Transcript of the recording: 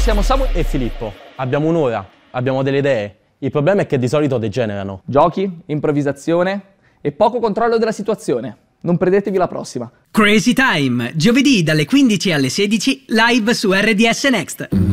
siamo Samu e Filippo. Abbiamo un'ora, abbiamo delle idee. Il problema è che di solito degenerano. Giochi, improvvisazione e poco controllo della situazione. Non perdetevi la prossima. Crazy Time, giovedì dalle 15 alle 16, live su RDS Next.